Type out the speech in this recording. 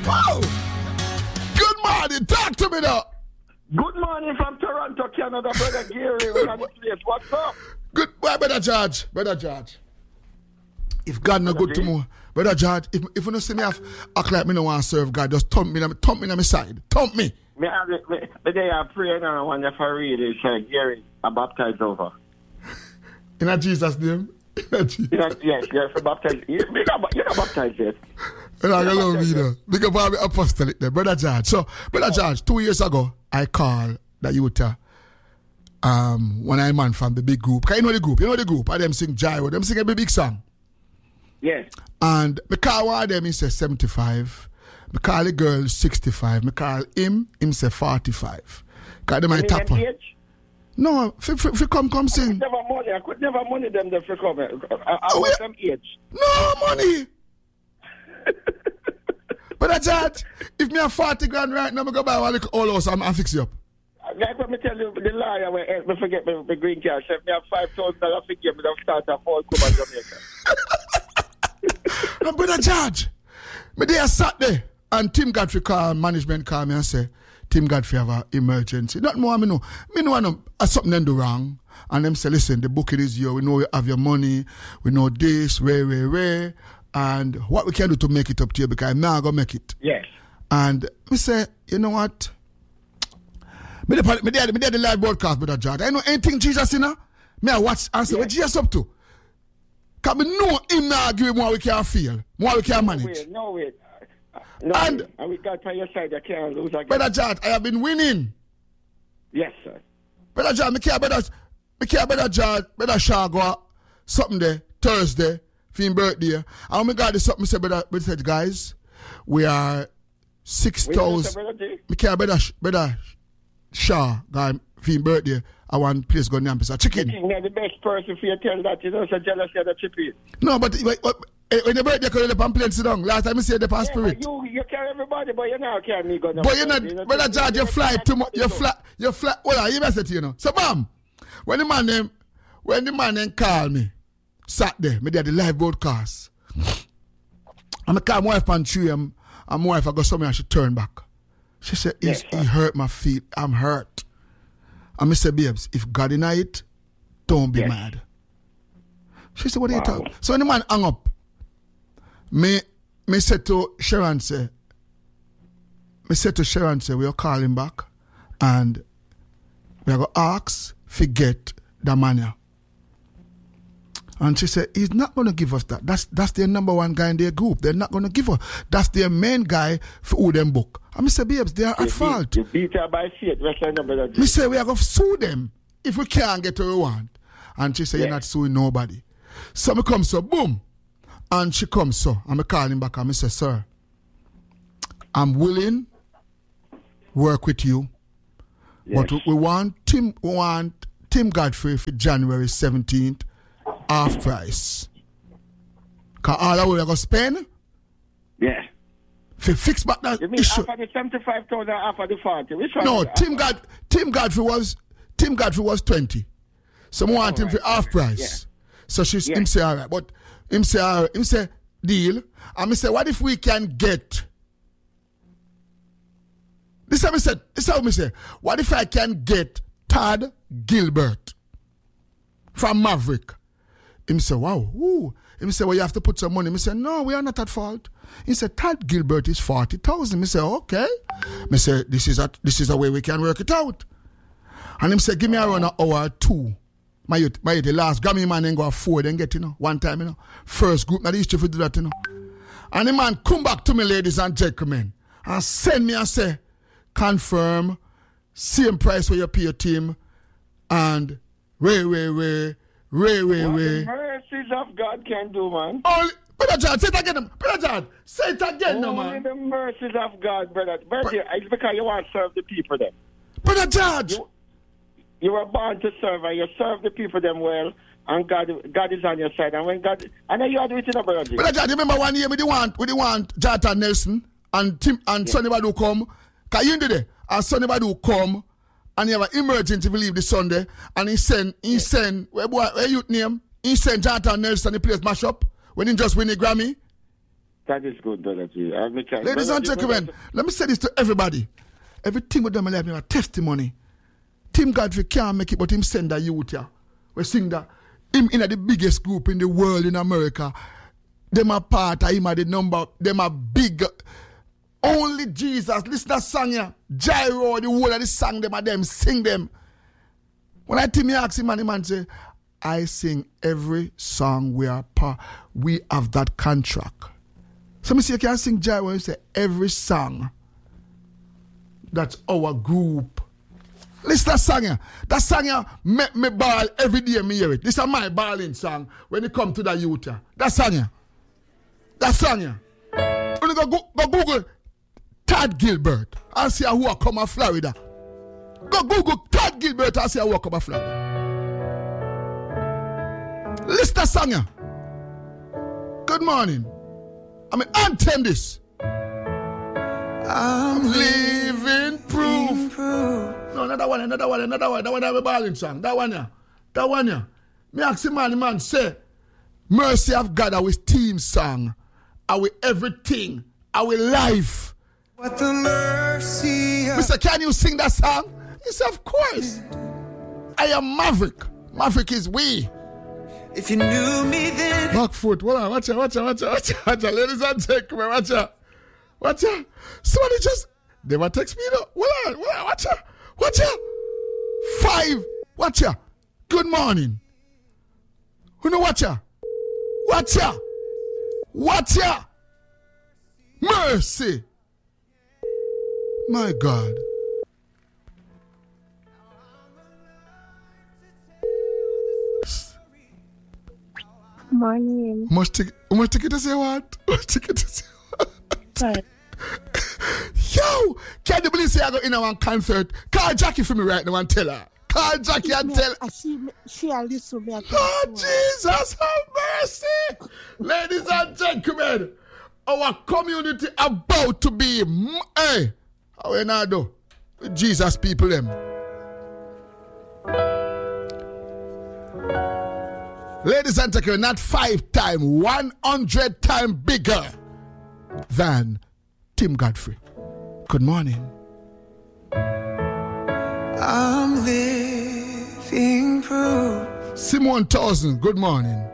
Oh! Good morning. Talk to me now. Good morning from Toronto, Canada, Brother Gary. We're on the place. What's up? Good boy, Brother George. Brother George. If God not good tomorrow, Brother George, if you don't see me act like me no want to serve God, just thump me on my side. Thump me. Me day I pray now when if I read it, say, Gary, I baptize over. In Jesus' name. Yes, I baptize. You're not baptized yet. I love me though. Because I'm apostolic there, Brother George. So, Brother George, 2 years ago, I called that youth when I man from the big group. You know the group. I them sing Gyro. Them sing a big song. Yes. And me call one of them, he says 75. Me call the girl 65. Me call him say 45. Cause them I tap on. No, if come sing. I could never money them for come. I want them age. No money. But George, if me have 40 grand right now, I go buy one all house and fix you up. Like what me tell you, the lawyer where me forget my green cash. If me have $5,000 for give me, I'll start a fall club in Jamaica. And Brother George, me there Saturday, and Tim Godfrey management call me and say, Tim Godfrey have an emergency. Not more, me know something them do wrong. And them say, listen, the booking is here. We know you have your money. We know this, where. And what we can do to make it up to you, because I'm not going to make it. Yes. And me say, you know what? Me did the live broadcast, Brother George. I know anything Jesus, you know? Me I watch and say, what Jesus up to? Because we know him not agree with what we can feel, what we can manage. No way. And we got on your side, I can't lose again. Brother George, I have been winning. Yes, sir. Brother George, me care Brother George, Brother Shaw go something there, Thursday, for his birthday. And when we got this something, say, Brother said, guys, we are 6,000. Me care Brother Shaw, guy, for his birthday. I want place go name a chicken. You're the best person for you to tell that, you know, so jealousy of the chippy. No, but when the birthday could have plane sit down. Last time I said the passport. You carry everybody, but you now carry me go down. But you're not, Brother George, you fly tomorrow. You fly. Well, you mess it, you know. So, bam, when the man then call me, Saturday, me did the live broadcast. And I call my wife and treat him, and my wife I go somewhere and she turn back. She said, he hurt my feet. I'm hurt. And I said, babes, if God in it, don't be mad. She said, what are you talking? So when the man hung up, me said to Sharon, we'll call him back and we're going to ask, forget the money. And she said, he's not going to give us that. That's their number one guy in their group. They're not going to give us. That's their main guy for who them book. And I said, babes, they are at fault. You beat her by faith. Me say, we are going to sue them if we can't get what we want. And she said, you're not suing nobody. So me come so, boom. And she comes so. And I call him back and I say, sir, I'm willing work with you. But we want Tim Godfrey for January 17th. Half price. Because all that we're going to spend? Yeah. For fix back that you mean issue. After the 75,000, after the 40? Which one? No, Tim Godfrey was 20. So we want him for half price. Yeah. So him say, all right. But him say, deal. And me say, what if we can get... This is how me say. What if I can get Todd Gilbert from Maverick? Him say, wow. Ooh. Him say, well, you have to put some money. Me say, no, we are not at fault. He said, Todd Gilbert is 40,000. Me say, okay. Me say, this is a way we can work it out. And him say, give me around an hour or two. My youth, the last Grammy man ain't go afford and get, one time, First group, now the history for do that, And the man come back to me, ladies and gentlemen, and send me and say, confirm, same price for your pay your team, and Ray. What the mercies of God can do, man. Brother John, say it again. Brother John, say it again, man. Only the mercies of God, brother. It's because you want to serve the people then. Brother George. You were born to serve, and you serve the people them well, and God is on your side. And when God, I know you are doing it, brother. Brother George, remember one year we want Jonathan Nelson and Tim and Sonny Badu come. Because you did it. And Sonny Badu come. And he have an emergency to leave this Sunday. And he send, where youth name? He send Jonathan Nelson, the place mash up. When he just win the Grammy. That is good, Brother G. Ladies and gentlemen, let me say this to everybody. Everything with them will have a testimony. Tim Godfrey can't make it, but him send a youth here. We sing that. Him in the biggest group in the world in America. Them are part of him at the number. Them are big. Only Jesus. Listen to that song here. Gyro, the whole of the song, them are them. Sing them. When I tell me ask him, and the man say, I sing every song we have that contract. So me say you can sing Gyro when you say every song. That's our group. Listen to that song here. That song here make me ball every day me hear it. This is my balling song when it come to the youth here. That song here. That song here. When you go Google Tad Gilbert and see who are come from Florida. Go Google Tad Gilbert and see who are come from Florida. Listen to that song here. Good morning. I mean, anthem this. I'm living proof. No, another one. That one have a balling song. That one. Me ask the man say, mercy of God, our team song, our everything, our life. What the mercy of... Mister, can you sing that song? He said, of course. I am Maverick. Maverick is we. If you knew me then... Back foot. Watch out. Ladies and gentlemen, watch out. Somebody just... They might text me though. Watch out. 5. Watch out. Good morning. Who know watch out? Watch out. Mercy. My God. Morning. Much ticket to say what? Sorry. Yo, can you believe say I go in a one concert? Call Jackie for me right now and tell her. Call Jackie and tell her. She a listen me. Oh, Jesus, have mercy. Ladies and gentlemen, our community about to be, hey, how we now do? Jesus people them. Ladies and gentlemen, not 5 times, 100 times bigger than Tim Godfrey. Good morning. I'm living proof. Simone Towson, good morning.